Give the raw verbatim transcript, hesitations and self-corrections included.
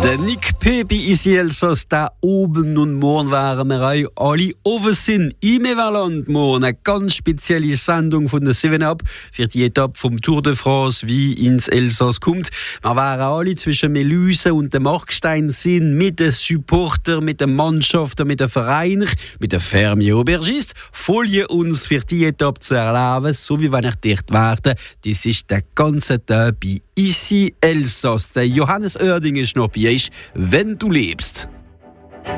Der Nick P. bei Isi Elsass, da oben und morgen wären wir euch alle offen sind. Im Everland morgen eine ganz spezielle Sendung von der sieben Up für die Etappe vom Tour de France, wie ins Elsass kommt. Wir wären alle zwischen Melüse und dem Markstein sind mit den Supportern, mit den Mannschaften, mit den Vereinen, mit den Fermier Aubergisten. Folge uns für die Etappe zu erleben, so wie wenn ihr dort wärt. Das ist der ganze Tag bei Isi Elsass. Der Johannes Oerding ist noch bei euch, wenn du lebst.